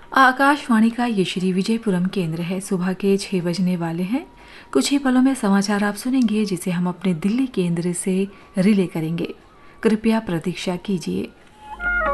आकाशवाणी का ये श्री विजयपुरम केंद्र है। सुबह के 6 बजने वाले हैं। कुछ ही पलों में समाचार आप सुनेंगे, जिसे हम अपने दिल्ली केंद्र से रिले करेंगे। कृपया प्रतीक्षा कीजिए।